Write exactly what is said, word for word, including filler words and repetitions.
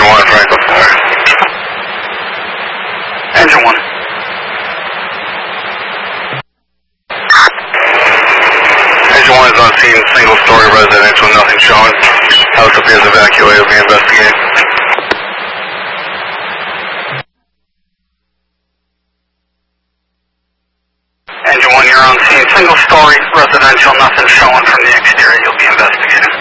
Engine one, Franco Fire. Engine one. Engine one is on scene, single story residential, nothing showing. House appears evacuated, will be investigated. Engine one, you're on scene, single story residential, nothing showing from the exterior, you'll be investigating.